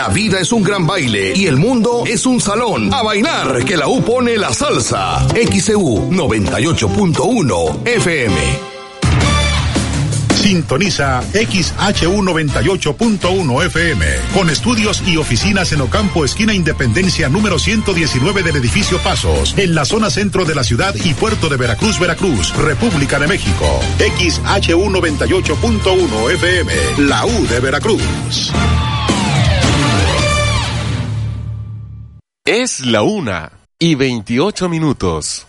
La vida es un gran baile y el mundo es un salón. A bailar, que la U pone la salsa. XEU 98.1 FM. Sintoniza XHU 98.1 FM, con estudios y oficinas en Ocampo, esquina Independencia número 119 del edificio Pasos, en la zona centro de la ciudad y puerto de Veracruz, Veracruz, República de México. XHU 98.1 FM, la U de Veracruz. Es la 1:28.